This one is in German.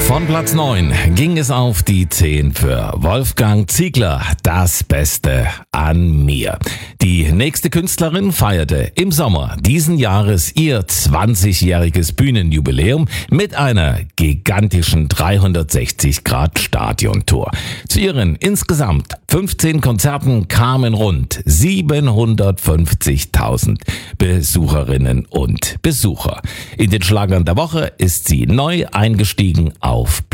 Von Platz 9 ging es auf die 10 für Wolfgang Ziegler, das Beste an mir. Die nächste Künstlerin feierte im Sommer diesen Jahres ihr 20-jähriges Bühnenjubiläum mit einer gigantischen 360-Grad-Stadiontour. Zu ihren insgesamt 15 Konzerten kamen rund 750.000 Besucherinnen und Besucher. In den Schlagern der Woche ist sie neu eingestiegen auf